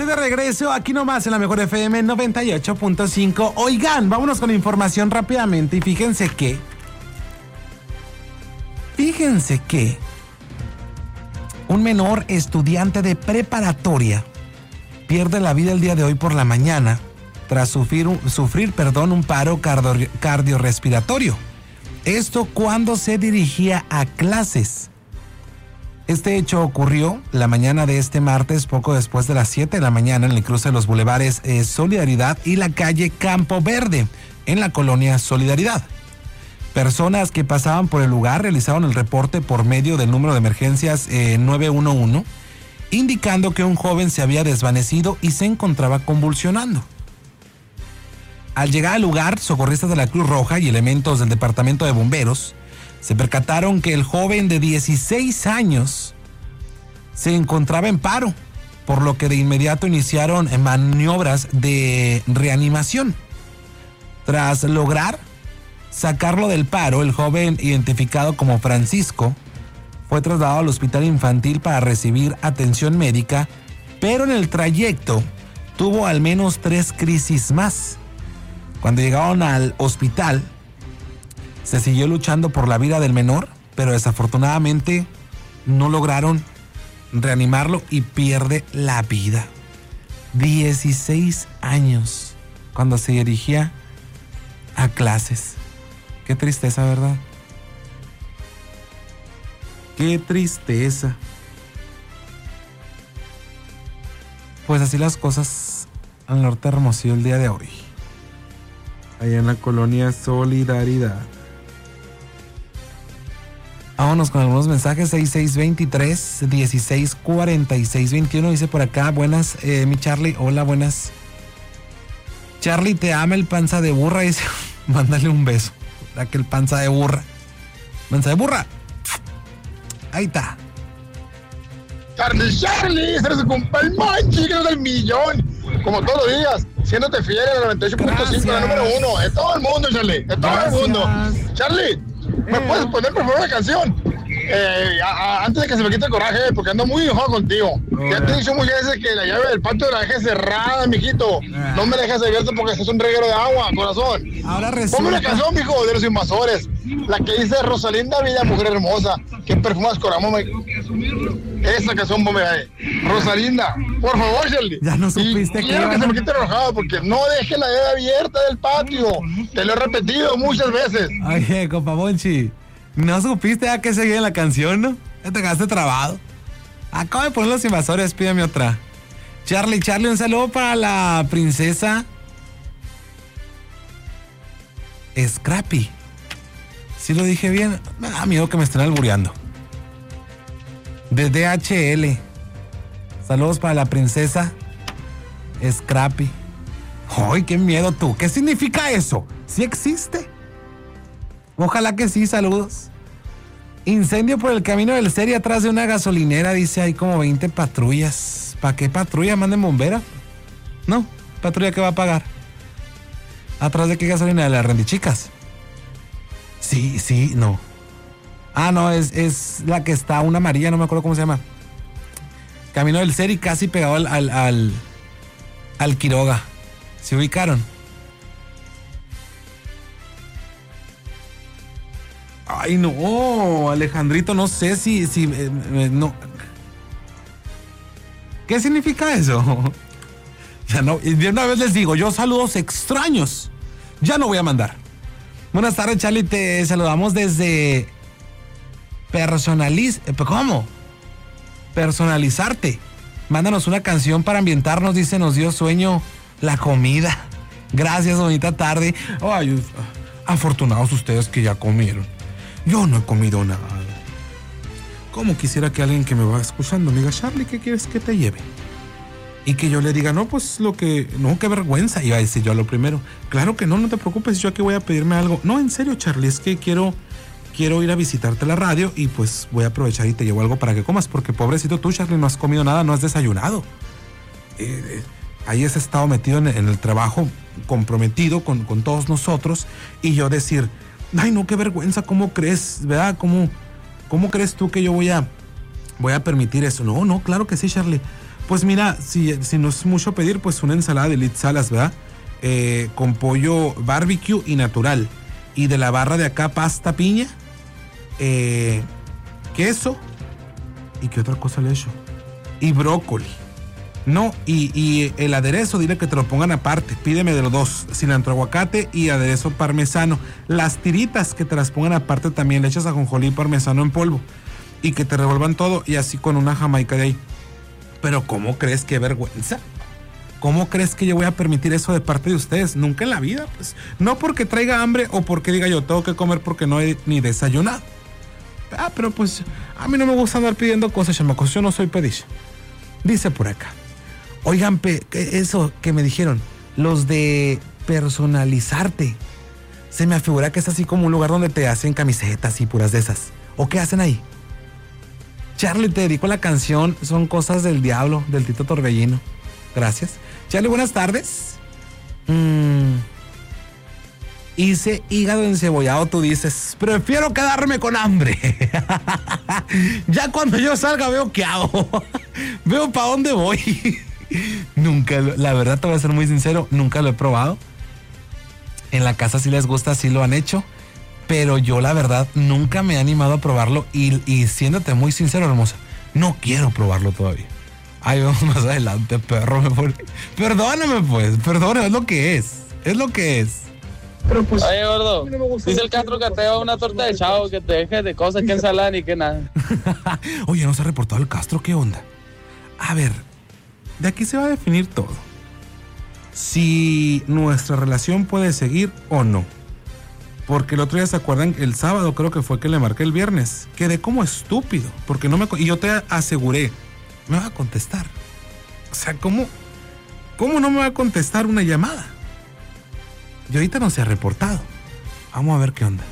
de regreso aquí nomás en la Mejor FM 98.5. Oigan, vámonos con información rápidamente y fíjense que un menor estudiante de preparatoria pierde la vida el día de hoy por la mañana tras sufrir un paro cardiorrespiratorio. Esto cuando se dirigía a clases. Este hecho ocurrió la mañana de este martes, poco después de las 7 de la mañana, en el cruce de los bulevares Solidaridad y la calle Campo Verde, en la colonia Solidaridad. Personas que pasaban por el lugar realizaron el reporte por medio del número de emergencias 911, indicando que un joven se había desvanecido y se encontraba convulsionando. Al llegar al lugar, socorristas de la Cruz Roja y elementos del Departamento de Bomberos se percataron que el joven de 16 años se encontraba en paro, por lo que de inmediato iniciaron maniobras de reanimación. Tras lograr sacarlo del paro, el joven, identificado como Francisco, fue trasladado al hospital infantil para recibir atención médica, pero en el trayecto tuvo al menos 3 crisis más. Cuando llegaron al hospital, se siguió luchando por la vida del menor, pero desafortunadamente no lograron reanimarlo y pierde la vida. 16 años cuando se dirigía a clases. Qué tristeza, ¿verdad? Qué tristeza. Pues así las cosas al norte de Hermosillo el día de hoy. Allá en la colonia Solidaridad. Vámonos con algunos mensajes. 6623-164621. Dice por acá, buenas, mi Charlie. Hola, buenas. Charlie, te ama el panza de burra. Dice, mándale un beso. Aquel panza de burra. Panza de burra. Ahí está. Charlie, eres su compa el Manchi, que es del millón. Como todos los días, siéndote fiel a la 98.5, la número 1. En todo el mundo, Charlie. En todo el mundo. Charlie, ¿me puedes poner por favor una canción? Antes de que se me quite el coraje, porque ando muy enojado contigo. Ya te he dicho muchas veces que la llave del patio la dejé cerrada, mijito. No me la dejes abierta porque es un reguero de agua, corazón. Ahora resulta... Ponme una canción, mijo, de los invasores. La que dice Rosalinda Vida, mujer hermosa, que perfumas con amor. Esa canción, ponme ahí. Rosalinda, por favor, Charlie. Ya no supiste que quiero que se me quite enojado, porque no deje la llave abierta del patio. Te lo he repetido muchas veces. Oye, compa Monchi, no supiste a qué seguía la canción, ¿no? Ya te quedaste trabado. Acabo de poner los invasores, pídeme otra. Charlie, un saludo para la princesa Scrappy. ¿Sí lo dije bien? Me da miedo que me estén albureando. De DHL. Saludos para la princesa Scrappy. ¡Ay, qué miedo tú! ¿Qué significa eso? ¿Sí existe? Ojalá que sí, saludos. Incendio por el camino del Seri atrás de una gasolinera, dice, hay como 20 patrullas. ¿Para qué patrulla? ¿Manden bombera? No, patrulla que va a pagar. ¿Atrás de qué gasolinera? ¿De las Rendichicas? Sí, no. Ah, no, es la que está, una amarilla, no me acuerdo cómo se llama. Camino del Seri, casi pegado al Quiroga. ¿Se ubicaron? Ay, no, Alejandrito, no sé si no. ¿Qué significa eso? Ya no, y de una vez les digo, yo saludos extraños. Ya no voy a mandar. Buenas tardes, Charlie, te saludamos desde ¿cómo? Personalizarte. Mándanos una canción para ambientarnos, dice, nos dio sueño la comida. Gracias, bonita tarde. Ay, afortunados ustedes que ya comieron. Yo no he comido nada. Como quisiera que alguien que me va escuchando me diga, Charlie, ¿qué quieres que te lleve? Y que yo le diga, no, pues qué vergüenza. Iba a decir yo a lo primero, claro que no te preocupes, yo aquí voy a pedirme algo. No, en serio, Charlie, es que quiero ir a visitarte la radio y pues voy a aprovechar y te llevo algo para que comas, porque pobrecito tú, Charlie, no has comido nada, no has desayunado. Ahí has estado metido en el trabajo, comprometido con todos nosotros, y yo decir, ay, no, qué vergüenza, ¿cómo crees, verdad? ¿Cómo crees tú que yo voy a permitir eso? No, claro que sí, Charlie. Pues mira, si no es mucho pedir, pues una ensalada de Elite Salas, ¿verdad? Con pollo barbecue y natural. Y de la barra de acá, pasta piña, queso. ¿Y qué otra cosa le echo? Y brócoli. No, y el aderezo, dile que te lo pongan aparte. Pídeme de los dos, cilantro, aguacate y aderezo parmesano. Las tiritas que te las pongan aparte también, le echas ajonjolí parmesano en polvo. Y que te revuelvan todo y así con una jamaica de ahí. Pero ¿cómo crees? ¡Qué vergüenza! ¿Cómo crees que yo voy a permitir eso de parte de ustedes? Nunca en la vida, pues. No porque traiga hambre o porque diga yo tengo que comer porque no he ni desayunado. Pero pues a mí no me gusta andar pidiendo cosas, chamacos. Yo no soy pediche. Dice por acá. Oigan, eso que me dijeron, los de personalizarte. Se me afigura que es así como un lugar donde te hacen camisetas y puras de esas. ¿O qué hacen ahí? Charlie, te dedico la canción Son Cosas del Diablo, del Tito Torbellino. Gracias. Charlie, buenas tardes. Hice hígado encebollado, tú dices. Prefiero quedarme con hambre. Ya cuando yo salga veo qué hago. Veo para dónde voy. Nunca, la verdad te voy a ser muy sincero, nunca lo he probado. En la casa sí les gusta, sí lo han hecho. Pero yo la verdad nunca me he animado a probarlo. Y siéndote muy sincero, hermosa, no quiero probarlo todavía. Ahí vamos más adelante, perro. Perdóname pues, perdóname, es lo que es. Es lo que es. Pero pues, oye, gordo, dice el Castro que te da una torta de chavo, que te dejes de cosas que ensalada ni que nada. Oye, no se ha reportado el Castro, ¿qué onda? A ver, de aquí se va a definir todo. Si nuestra relación puede seguir o no. Porque el otro día, ¿se acuerdan? El sábado creo que fue que le marqué el viernes. Quedé como estúpido, porque no me... Y yo te aseguré, me va a contestar. O sea, ¿cómo no me va a contestar una llamada? Y ahorita no se ha reportado. Vamos a ver qué onda.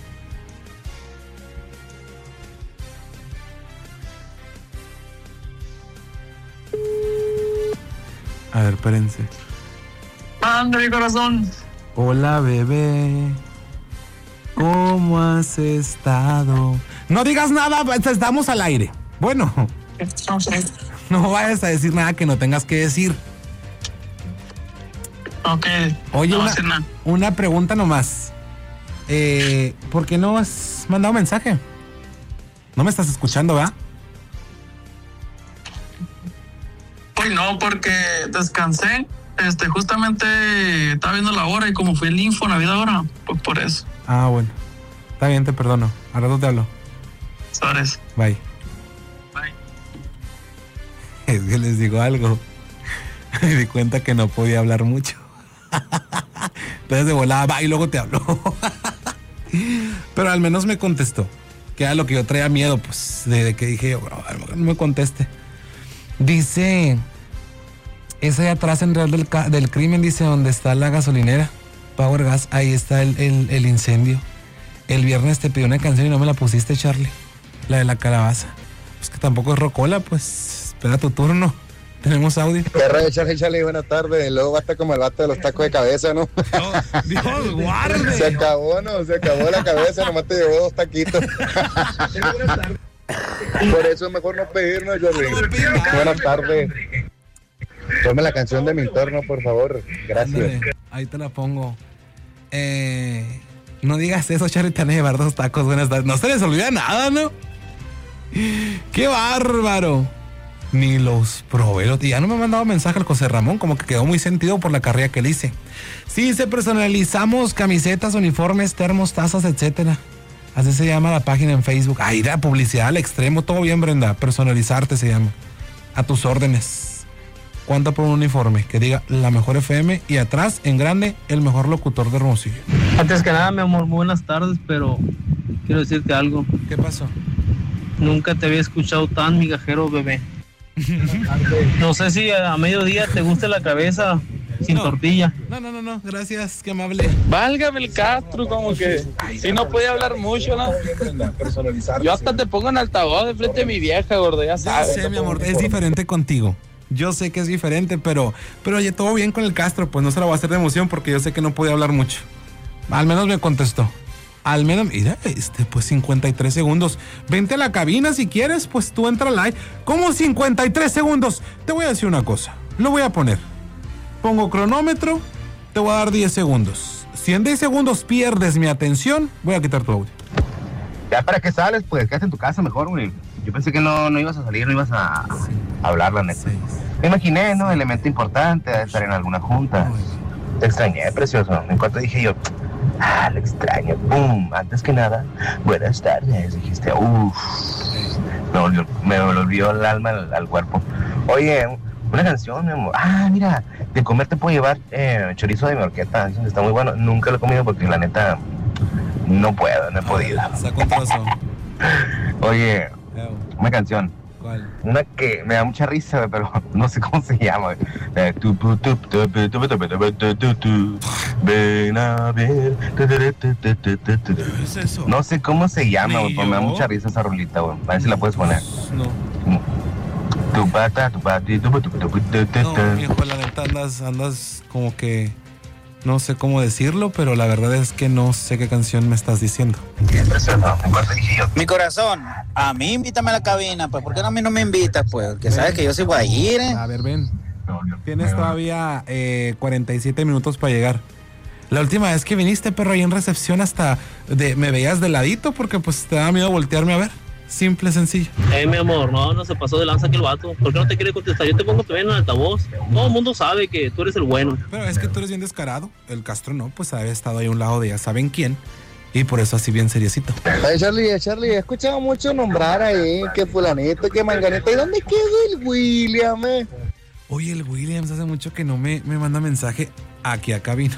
A ver, espérense. anda mi corazón. Hola, bebé. ¿Cómo has estado? No digas nada, estamos al aire. Bueno, no vayas a decir nada que no tengas que decir. Ok. Oye, no una pregunta nomás. ¿Por qué no has mandado mensaje? No me estás escuchando, ¿verdad? Hoy no, porque descansé. Justamente estaba viendo la hora y como fui el Infonavit ahora, pues por eso. Ah, bueno. Está bien, te perdono. Ahora no te hablo. Sabes. Bye. Bye. Es que les digo algo. Me di cuenta que no podía hablar mucho. Entonces de volada, va, y luego te hablo. Pero al menos me contestó. Que era lo que yo traía miedo, pues, de que dije yo, no me conteste. Dice, es allá atrás en Real del Crimen, dice, donde está la gasolinera, Power Gas, ahí está el incendio. El viernes te pidió una canción y no me la pusiste, Charlie. La de la calabaza. Pues que tampoco es rocola, pues, espera tu turno. Tenemos audio. Perra de Charlie, buenas tardes. Luego basta como el vato de los tacos de cabeza, ¿no? Dios, guarde. Se acabó, ¿no? Se acabó la cabeza, nomás te llevó 2 taquitos. Por eso es mejor no pedirnos, Charlie. Buenas tardes. Ponme la canción de mi entorno, por favor. Gracias. Ándale, ahí te la pongo. No digas eso, Charlie, te van a llevar 2 tacos. Buenas tardes. No se les olvida nada, ¿no? ¡Qué bárbaro! Ni los probé. Ya no me ha mandado mensaje al José Ramón, como que quedó muy sentido por la carrera que le hice. Sí, se personalizamos camisetas, uniformes, termos, tazas, etcétera. Así se llama la página en Facebook. Ay, la publicidad al extremo, todo bien, Brenda. Personalizarte se llama. A tus órdenes. ¿Cuánto por un uniforme? Que diga la mejor FM y atrás, en grande, el mejor locutor de Hermosillo. Antes que nada, mi amor, buenas tardes, pero quiero decirte algo. ¿Qué pasó? Nunca te había escuchado tan migajero, bebé. No sé si a mediodía te gusta la cabeza sin tortilla. No, gracias, qué amable. Válgame el Castro, como que si no puede hablar mucho, ¿no? Yo hasta te pongo en altavoz de frente a mi vieja, gordo, ya sabes. Ya sé, mi amor, es diferente contigo. Yo sé que es diferente, pero oye, todo bien con el Castro, pues no se lo voy a hacer de emoción porque yo sé que no puede hablar mucho. Al menos me contestó. Al menos, mira, pues 53 segundos. Vente a la cabina si quieres, pues tú entra al aire. ¿Cómo 53 segundos? Te voy a decir una cosa. Lo voy a poner. Pongo cronómetro, te voy a dar 10 segundos. Si en 10 segundos pierdes mi atención, voy a quitar tu audio. ¿Ya para qué sales? Pues quédate en tu casa mejor, güey. Yo pensé que no ibas a salir, no ibas a hablar, la neta. Me imaginé, ¿no? Elemento importante de estar en alguna junta. Te extrañé, precioso. En cuanto dije yo, lo extraño. ¡Pum! Antes que nada, buenas tardes. Dijiste, uff. Me volvió el alma al cuerpo. Oye, una canción, mi amor. Mira, de comer te puedo llevar chorizo de Morqueta. Está muy bueno. Nunca lo he comido porque la neta no he podido. Saco un trozo. Oye, una canción. ¿Cuál? Una que me da mucha risa, pero no sé cómo se llama. Ven a ver. ¿Qué es eso? No sé cómo se llama, güey, pero me da ¿Yo? mucha risa esa rolita, güey. A ver si la puedes poner. No. Tu pata, tu pati, tu. No, viejo, la neta andas como que no sé cómo decirlo, pero la verdad es que no sé qué canción me estás diciendo. Mi corazón, a mí invítame a la cabina, pues, ¿por qué a mí no me invitas, pues? Porque sabes que yo soy guayire. A ver, ven. Tienes todavía 47 minutos para llegar. La última vez que viniste, perro, ahí en recepción hasta me veías de ladito porque pues te daba miedo voltearme a ver. Simple, sencillo. Mi amor, no se pasó de lanza aquí el vato. ¿Por qué no te quiere contestar? Yo te pongo en el altavoz. Todo el mundo sabe que tú eres el bueno. Pero es que tú eres bien descarado. El Castro no, pues había estado ahí a un lado de ya saben quién. Y por eso así bien seriecito. Ay, Charlie, he escuchado mucho nombrar ahí que fulanito, que manganito. ¿Y dónde quedó el William, Oye, el Williams hace mucho que no me manda mensaje aquí a cabina.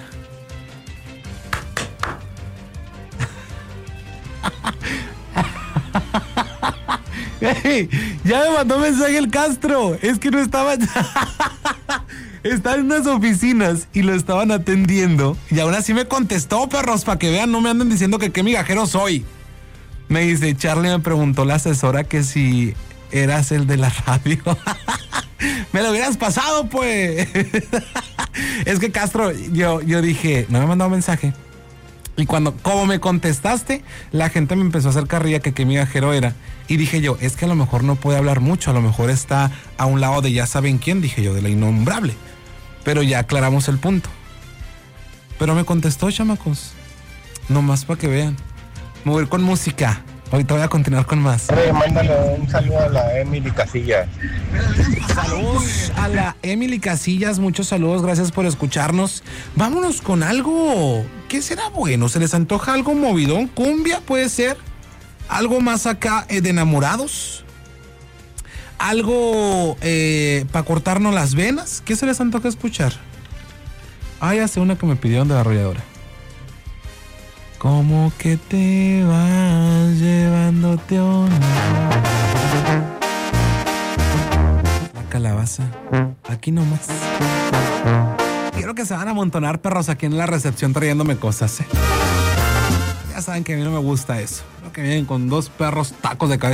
Hey, ya me mandó mensaje el Castro. Es que no estaba. Estaba en unas oficinas y lo estaban atendiendo. Y aún así me contestó, perros, para que vean, no me anden diciendo que qué migajero soy. Me dice, Charlie me preguntó la asesora que si eras el de la radio. Me lo hubieras pasado, pues. Es que Castro, yo dije, no me ha mandado mensaje. Y como me contestaste, la gente me empezó a hacer carrilla que qué migajero era. Y dije yo, es que a lo mejor no puede hablar mucho, a lo mejor está a un lado de ya saben quién, dije yo, de la innombrable. Pero ya aclaramos el punto. Pero me contestó, chamacos. Nomás para que vean. Me voy a ir con música. Ahorita voy a continuar con más. Mándale un saludo a la Emily Casillas. Saludos a la Emily Casillas, muchos saludos, gracias por escucharnos. Vámonos con algo. ¿Qué será bueno? ¿Se les antoja algo movidón? ¿Cumbia puede ser? ¿Algo más acá de enamorados? ¿Algo para cortarnos las venas? ¿Qué se les antoja escuchar? Ya sé una que me pidieron de la arrolladora. Como que te vas llevándote una. La calabaza. Aquí nomás. Quiero que se van a amontonar perros aquí en la recepción trayéndome cosas, Ya saben que a mí no me gusta eso. Creo que vienen con 2 perros tacos de cabeza.